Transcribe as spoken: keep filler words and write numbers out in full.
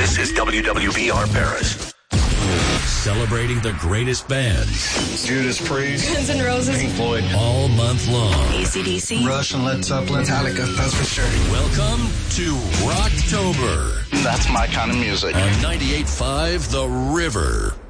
This is W W V R Paris. Celebrating the greatest bands. Judas Priest. Guns N' Roses. Pink Floyd. All month long. A C D C. Rush and Led Zeppelin. Metallica, that's for sure. Welcome to Rocktober. That's my kind of music. On ninety-eight point five The River.